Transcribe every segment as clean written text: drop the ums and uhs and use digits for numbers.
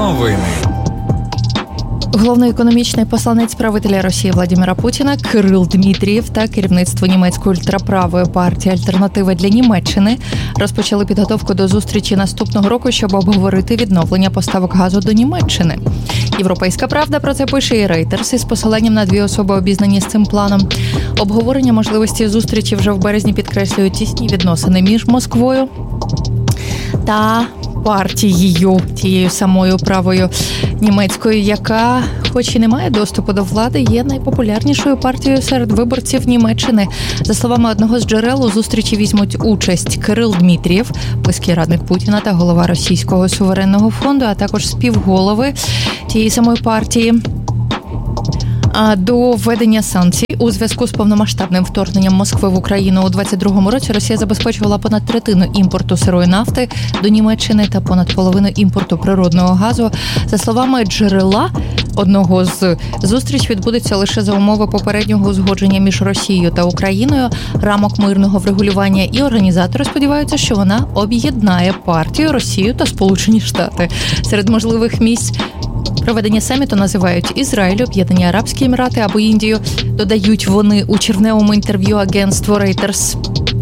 Новини. Головний економічний посланець правителя Росії Владимира Путіна Кирил Дмитрієв та керівництво німецької ультраправої партії «Альтернатива для Німеччини» розпочали підготовку до зустрічі наступного року, щоб обговорити відновлення поставок газу до Німеччини. «Європейська правда» про це пише і Reuters із посиланням на дві особи, обізнані з цим планом. Обговорення можливості зустрічі вже в березні підкреслюють тісні відносини між Москвою та партією, тією самою правою німецькою, яка, хоч і не має доступу до влади, є найпопулярнішою партією серед виборців Німеччини. За словами одного з джерел, у зустрічі візьмуть участь Кирил Дмитрієв, близький радник Путіна та голова Російського суверенного фонду, а також співголови тієї самої партії. До введення санкцій у зв'язку з повномасштабним вторгненням Москви в Україну у 2022 році Росія забезпечувала понад третину імпорту сирої нафти до Німеччини та понад половину імпорту природного газу. За словами джерела одного з зустріч відбудеться лише за умови попереднього узгодження між Росією та Україною, рамок мирного врегулювання, і організатори сподіваються, що вона об'єднає партію, Росію та Сполучені Штати. Серед можливих місць проведення саміту називають Ізраїль, Об'єднані Арабські Емірати або Індію, додають вони у червневому інтерв'ю агентству Reuters.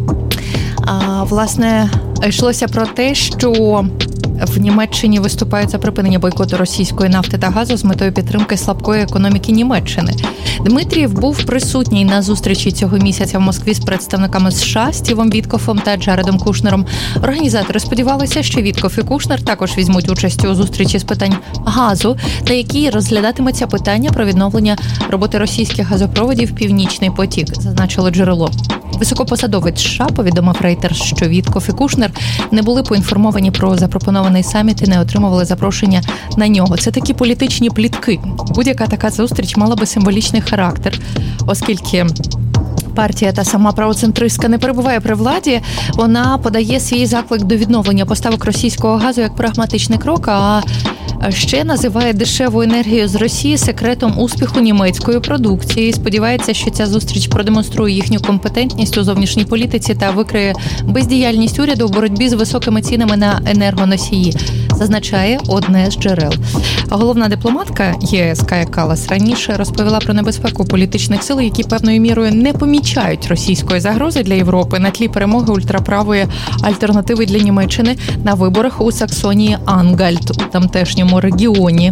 Власне, йшлося про те, що в Німеччині виступають за припинення бойкоту російської нафти та газу з метою підтримки слабкої економіки Німеччини. Дмитрієв був присутній на зустрічі цього місяця в Москві з представниками США Стівом Віткофом та Джаредом Кушнером. Організатори сподівалися, що Віткоф і Кушнер також візьмуть участь у зустрічі з питань газу, на якій розглядатиметься питання про відновлення роботи російських газопроводів «Північний потік», зазначило джерело. Високопосадовець США повідомив Reuters, що Віткоф і Кушнер не були поінформовані про запропонований саміт і не отримували запрошення на нього. Це такі політичні плітки. Будь-яка така зустріч мала би символічний характер, оскільки партія та сама правоцентристка не перебуває при владі, вона подає свій заклик до відновлення поставок російського газу як прагматичний крок, а ще називає дешеву енергію з Росії секретом успіху німецької продукції. Сподівається, що ця зустріч продемонструє їхню компетентність у зовнішній політиці та викриє бездіяльність уряду в боротьбі з високими цінами на енергоносії, зазначає одне з джерел. Головна дипломатка ЄС Кая Каллас раніше розповіла про небезпеку політичних сил, які певною мірою не помічають російської загрози для Європи на тлі перемоги ультраправої альтернативи для Німеччини на виборах у Саксонії-Ангальт у тамтешньому регіоні.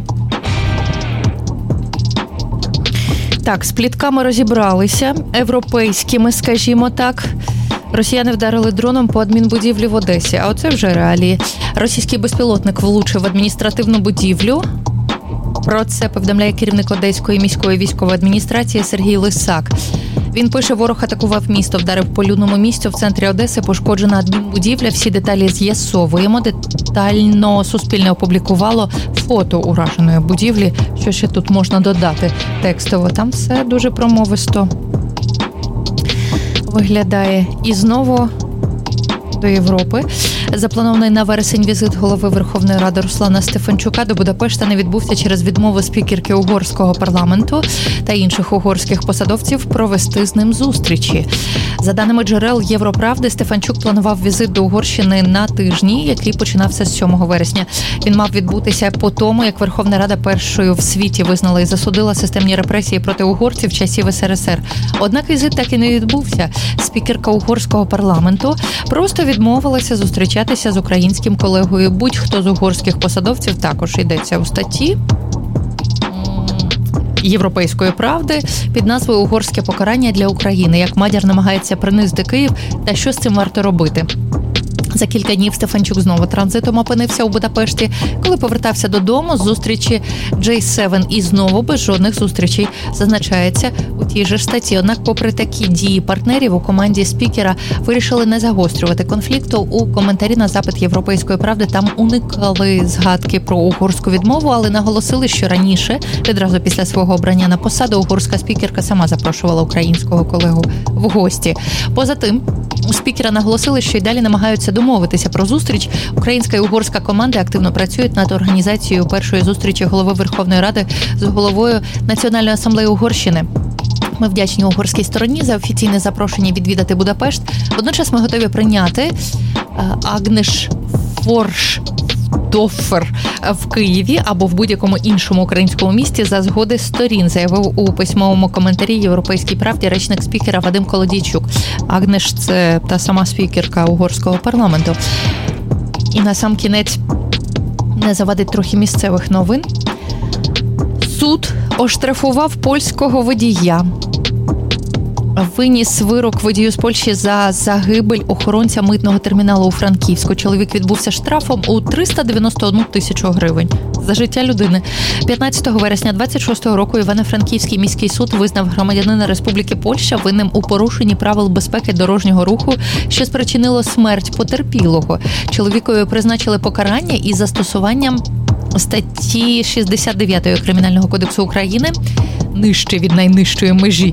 Так, з плітками розібралися, європейськими, скажімо так. Росіяни вдарили дроном по адмінбудівлі в Одесі, а оце вже реалії. Російський безпілотник влучив в адміністративну будівлю. Про це повідомляє керівник Одеської міської військової адміністрації Сергій Лисак. Він пише, ворог атакував місто, вдарив по людному місцю в центрі Одеси, пошкоджена адмінбудівля. Всі деталі з'ясовуємо. Детально Суспільне опублікувало фото ураженої будівлі. Що ще тут можна додати текстово? Там все дуже промовисто виглядає. І знову до Європи. Запланований на вересень візит голови Верховної Ради Руслана Стефанчука до Будапешта не відбувся через відмову спікерки угорського парламенту та інших угорських посадовців провести з ним зустрічі. За даними джерел Європравди, Стефанчук планував візит до Угорщини на тижні, який починався з 7 вересня. Він мав відбутися по тому, як Верховна Рада першою в світі визнала і засудила системні репресії проти угорців часів СРСР. Однак візит так і не відбувся. Спікерка угорського парламенту просто відмовилася зустрічатися з українським колегою. Будь-хто з угорських посадовців, також йдеться у статті Європейської правди під назвою «Угорське покарання для України. Як Мадяр намагається принизити Київ та що з цим варто робити». За кілька днів Стефанчук знову транзитом опинився у Будапешті, коли повертався додому з зустрічі G7 і знову без жодних зустрічей, зазначається у тій же статті. Однак, попри такі дії партнерів, у команді спікера вирішили не загострювати конфлікту. У коментарі на запит Європейської правди там уникали згадки про угорську відмову, але наголосили, що раніше, відразу після свого обрання на посаду, угорська спікерка сама запрошувала українського колегу в гості. Поза тим, у спікера наголосили, що й далі намагаються домовитися про зустріч. Українська і угорська команди активно працюють над організацією першої зустрічі голови Верховної Ради з головою Національної асамблеї Угорщини. Ми вдячні угорській стороні за офіційне запрошення відвідати Будапешт. Водночас ми готові прийняти Агнеш Форшдоффер, в Києві або в будь-якому іншому українському місті за згоди сторін, заявив у письмовому коментарі «Європейській правді» речник спікера Вадим Колодійчук. Агнеш – це та сама спікерка угорського парламенту. І на сам кінець не завадить трохи місцевих новин. Суд оштрафував польського водія. Виніс вирок водію з Польщі за загибель охоронця митного терміналу у Франківську. Чоловік відбувся штрафом у 391 тисячу гривень за життя людини. 15 вересня 26-го року Івано-Франківський міський суд визнав громадянина Республіки Польща винним у порушенні правил безпеки дорожнього руху, що спричинило смерть потерпілого. Чоловікові призначили покарання із застосуванням статті 69 Кримінального кодексу України, нижче від найнижчої межі,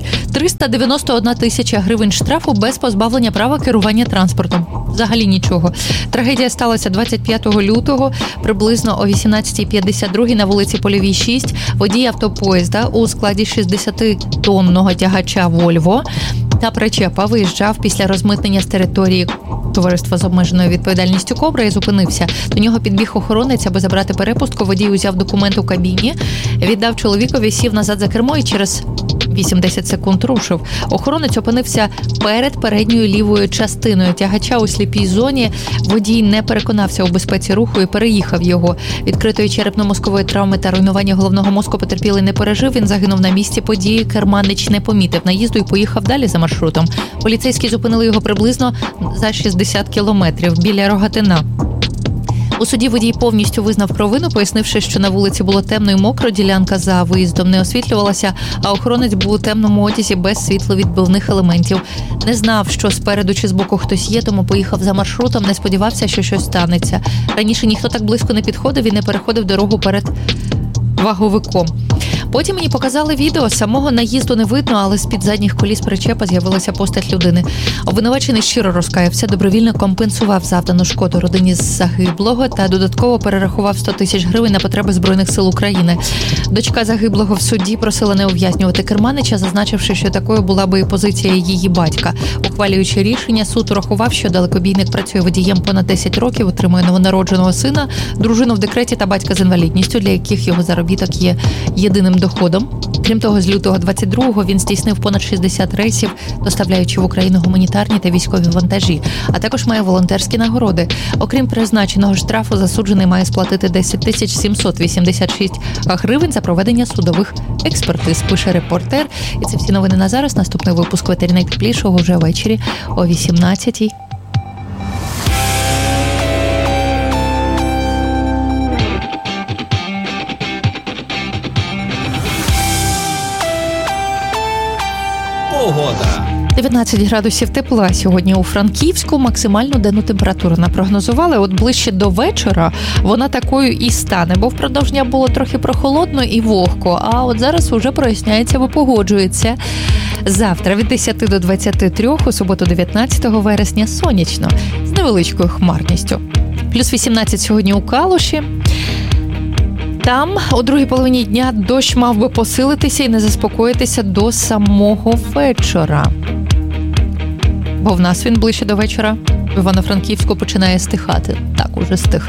391 тисяча гривень штрафу без позбавлення права керування транспортом. Взагалі нічого. Трагедія сталася 25 лютого, приблизно о 18:52 на вулиці Польовій, 6. Водій автопоїзда у складі 60-тонного тягача «Вольво» та причепа виїжджав після розмитнення з території товариства з обмеженою відповідальністю «Кобра» і зупинився. До нього підбіг охоронець, аби забрати перепустку. Водій узяв документ у кабіні, віддав чоловікові, сів назад за кермо і через 8-10 секунд рушив. Охоронець опинився перед передньою лівою частиною тягача у сліпій зоні. Водій не переконався у безпеці руху і переїхав його. Відкритої черепно-мозкової травми та руйнування головного мозку потерпілий не пережив. Він загинув на місці події. Керманич не помітив наїзду і поїхав далі за маршрутом. Поліцейські зупинили його приблизно за 60 кілометрів біля Рогатина. У суді водій повністю визнав провину, пояснивши, що на вулиці було темно і мокро, ділянка за виїздом не освітлювалася, а охоронець був у темному одязі без світловідбивних елементів. Не знав, що спереду чи збоку хтось є, тому поїхав за маршрутом, не сподівався, що щось станеться. Раніше ніхто так близько не підходив і не переходив дорогу перед ваговиком. Потім мені показали відео, самого наїзду не видно, але з-під задніх коліс причепа з'явилася постать людини. Обвинувачений щиро розкаявся, добровільно компенсував завдану шкоду родині загиблого та додатково перерахував 100 тисяч гривень на потреби Збройних сил України. Дочка загиблого в суді просила не ув'язнювати керманича, зазначивши, що такою була би і позиція її батька. Ухвалюючи рішення, суд урахував, що далекобійник працює водієм понад 10 років, отримує новонародженого сина, дружину в декреті та батька з інвалідністю, для яких його заробіток є єдиним доходом. Крім того, з лютого 22-го він здійснив понад 60 рейсів, доставляючи в Україну гуманітарні та військові вантажі, а також має волонтерські нагороди. Окрім призначеного штрафу, засуджений має сплатити 10 тисяч 786 гривень за проведення судових експертиз, пише «Репортер». І це всі новини на зараз. Наступний випуск «Ветері найтеплішого» вже ввечері о 18-й. Погода. 19 градусів тепла сьогодні у Франківську. Максимальну денну температуру напрогнозували. От ближче до вечора вона такою і стане, бо впродовж дня було трохи прохолодно і вогко, а от зараз уже проясняється, випогоджується. Завтра від 10 до 23, у суботу 19 вересня сонячно, з невеличкою хмарністю. Плюс 18 сьогодні у Калуші. Там у другій половині дня дощ мав би посилитися і не заспокоїтися до самого вечора. Бо в нас він ближче до вечора в Івано-Франківську починає стихати. Так, уже стих.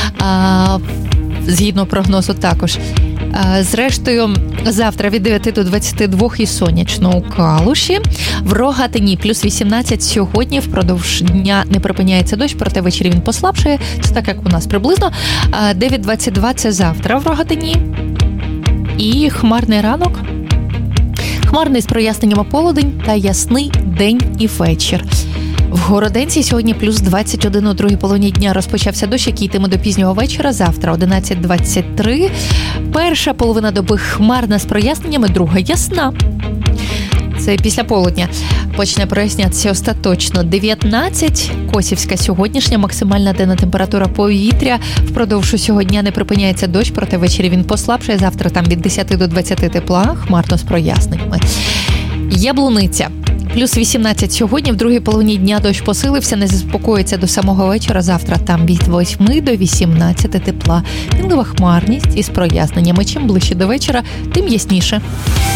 Згідно прогнозу також. Зрештою, завтра від 9 до 22 і сонячно у Калуші. В Рогатині плюс 18 сьогодні. Впродовж дня не припиняється дощ, проте ввечері він послабшає. Це так, як у нас приблизно. 9-22 це завтра в Рогатині. І хмарний ранок. Хмарний з проясненнями полудень та ясний день і вечір. В Городенці сьогодні плюс 21 у другій половині дня розпочався дощ, який йтиме до пізнього вечора. Завтра 11:23. Перша половина доби хмарна з проясненнями, друга ясна. Це після полудня почне прояснятися остаточно. 19 Косівська сьогоднішня максимальна денна температура повітря. Впродовж усього дня не припиняється дощ, проте ввечері він послабшає. Завтра там від 10 до 20 тепла, хмарно з проясненнями. Яблуниця. Плюс 18 сьогодні, в другій половині дня дощ посилився, не заспокоїться до самого вечора. Завтра там від 8 до 18 тепла. Мінлива хмарність із проясненнями. Чим ближче до вечора, тим ясніше.